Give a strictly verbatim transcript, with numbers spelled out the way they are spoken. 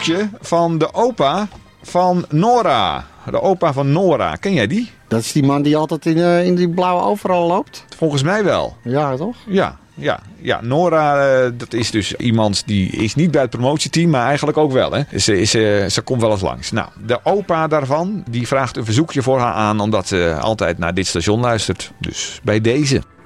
verzoekje van de opa van Nora. De opa van Nora. Ken jij die? Dat is die man die altijd in, uh, in die blauwe overal loopt? Volgens mij wel. Ja, toch? Ja. Ja, ja, Nora, uh, dat is dus iemand die is niet bij het promotieteam, maar eigenlijk ook wel. Hè. Ze, is, uh, ze komt wel eens langs. Nou, de opa daarvan, die vraagt een verzoekje voor haar aan, omdat ze altijd naar dit station luistert. Dus bij deze.